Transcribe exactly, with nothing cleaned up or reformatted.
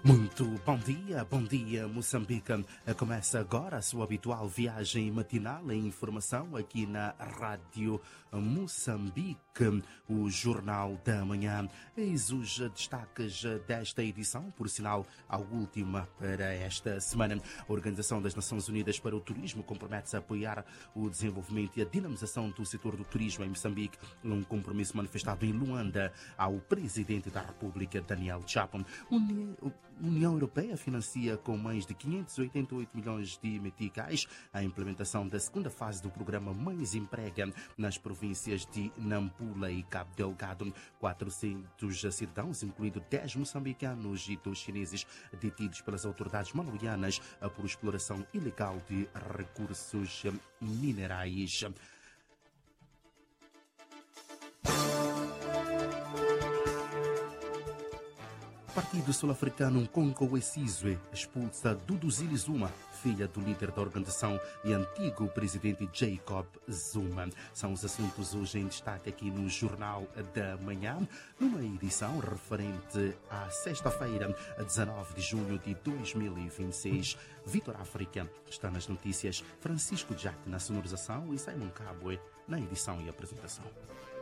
Muito bom dia, bom dia Moçambique. Começa agora a sua habitual viagem matinal em informação aqui na Rádio Moçambique, o Jornal da Manhã. Eis os destaques desta edição, por sinal a última para esta semana. A Organização das Nações Unidas para o Turismo compromete-se a apoiar o desenvolvimento e a dinamização do setor do turismo em Moçambique, um compromisso manifestado em Luanda ao Presidente da República, Daniel Chapo. A União Europeia financia com mais de quinhentos e oitenta e oito milhões de meticais a implementação da segunda fase do programa Mães Emprega nas províncias de Nampula e Cabo Delgado. quatrocentos cidadãos, incluindo dez moçambicanos e dois chineses, detidos pelas autoridades malawianas por exploração ilegal de recursos minerais. O Partido Sul-Africano Congo Sizwe expulsa Duduzile Zuma, filha do líder da organização e antigo presidente Jacob Zuma. São os assuntos hoje em destaque aqui no Jornal da Manhã, numa edição referente à sexta-feira, dezanove de junho de dois mil e vinte e seis. Vitor África está nas notícias, Francisco Jack na sonorização e Simon Cabwe na edição e apresentação.